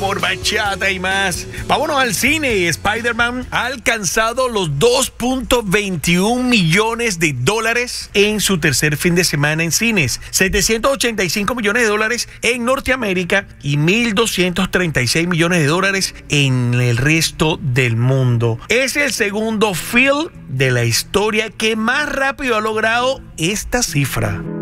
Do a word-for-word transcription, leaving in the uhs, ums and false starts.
sabor, bachata y más. Vámonos al cine. Spider-Man ha alcanzado los dos punto veintiún millones de dólares en su tercer fin de semana en cines, setecientos ochenta y cinco millones de dólares en Norteamérica y mil doscientos treinta y seis millones de dólares en el resto del mundo. Es el segundo film de la historia que más rápido ha logrado esta cifra.